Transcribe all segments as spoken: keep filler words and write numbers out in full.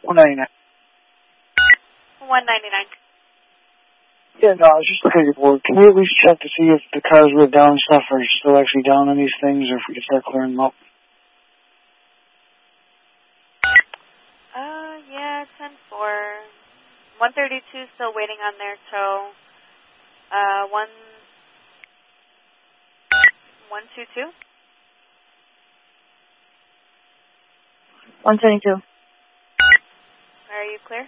one ninety-nine. one ninety-nine. Yeah, no, I was just looking at your board. Can we at least check to see if the cars were down and stuff are still actually down on these things, or if we can start clearing them up? Uh, yeah, ten four. one thirty-two still waiting on their tow. Uh, one, one two two. one seventy-two. Are you clear?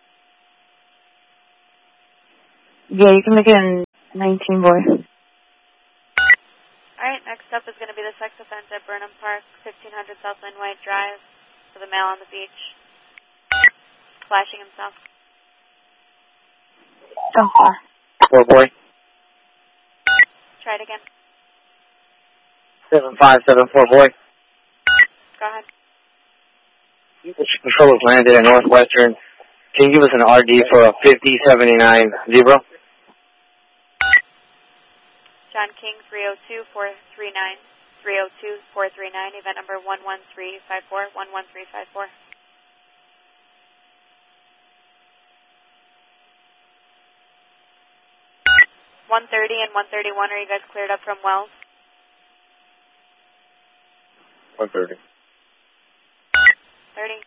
Yeah, you can make it in nineteen, boy. Alright, next up is going to be the sex offense at Burnham Park, fifteen hundred South Lynn White Drive, for the male on the beach. Flashing himself. So far. Four boy. Try it again. Seven five seven four boy. Go ahead. Control is landed at Northwestern. Can you give us an R D for a fifty seventy-nine zebra? John King, three oh two, four three nine. three oh two, four three nine, event number one one three five four, one one three five four. one thirty and one thirty-one, are you guys cleared up from Wells? one thirty. thirty.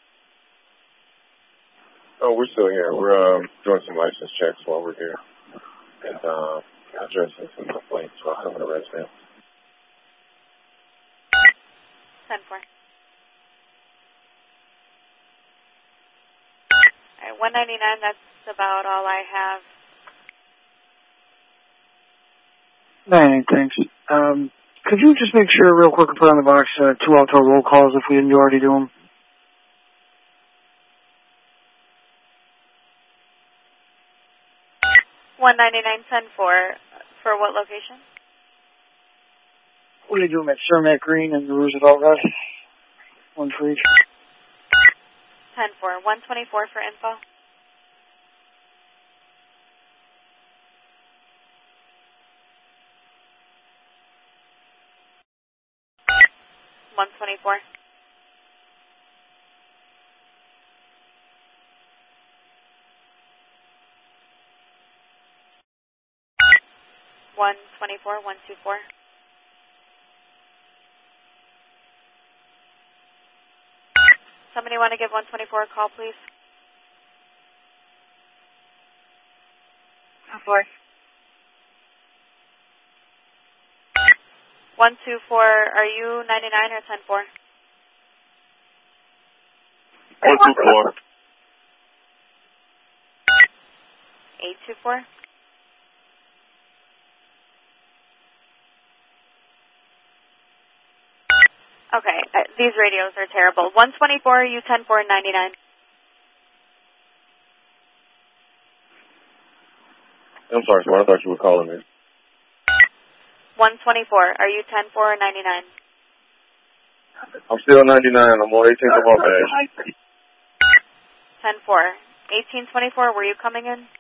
Oh, we're still here. We're um, doing some license checks while we're here. And uh, addressing some complaints while some of the residents. ten four. Alright, one ninety-nine, that's about all I have. ninety-nine, thanks. Um, could you just make sure real quick and put on the box uh, two outdoor roll calls if we didn't already do them? one ninety-nine, ten four. For what location? What are you doing at Cermak Green and the Roosevelt Red? One for each. ten four. one twenty-four for info. one twenty-four. one twenty-four, one two four. Somebody want to give one twenty-four a call, please? Of course. one two four, are you ninety-nine or ten four? one two four. eight two four? Okay, uh, these radios are terrible. one twenty-four, you ten four, ninety-nine. I'm sorry, sir. I thought you were calling me. one twenty-four, are you ten four or ninety-nine? I'm still ninety-nine. I'm on eighteenth of Wabash. ten four. eighteen twenty-four, were you coming in?